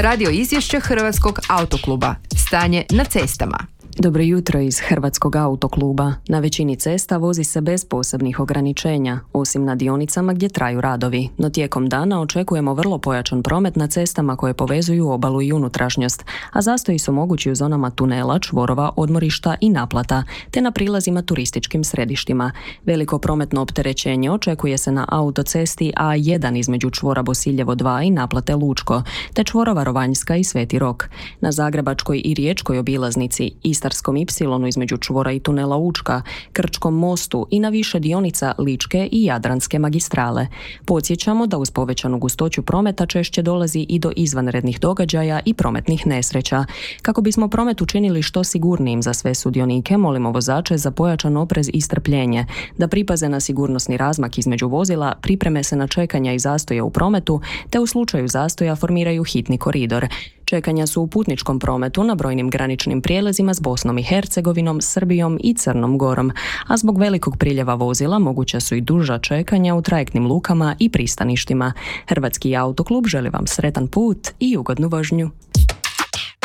Slušate radio izvješće Hrvatskog autokluba. Stanje na cestama. Dobro jutro iz Hrvatskog autokluba. Na većini cesta vozi se bez posebnih ograničenja, osim na dionicama gdje traju radovi. No tijekom dana očekujemo vrlo pojačan promet na cestama koje povezuju obalu i unutrašnjost, a zastoji su mogući u zonama tunela, čvorova, odmorišta i naplata, te na prilazima turističkim središtima. Veliko prometno opterećenje očekuje se na autocesti A1 između čvora Bosiljevo 2 i naplate Lučko, te čvorova Rovanjska i Sveti Rok. Na zagrebačkoj i riječkoj obilaznici, Istarskom ipsilonu između čvora i tunela Učka, Krčkom mostu i na više dionica Ličke i Jadranske magistrale. Podsjećamo da uz povećanu gustoću prometa češće dolazi i do izvanrednih događaja i prometnih nesreća. Kako bismo promet učinili što sigurnijim za sve sudionike, molimo vozače za pojačan oprez i strpljenje, da pripaze na sigurnosni razmak između vozila, pripreme se na čekanja i zastoje u prometu, te u slučaju zastoja formiraju hitni koridor. Čekanja su u putničkom prometu na brojnim graničnim prijelazima s Bosnom i Hercegovinom, Srbijom i Crnom Gorom, a zbog velikog priljeva vozila moguća su i duža čekanja u trajektnim lukama i pristaništima. Hrvatski autoklub želi vam sretan put i ugodnu vožnju.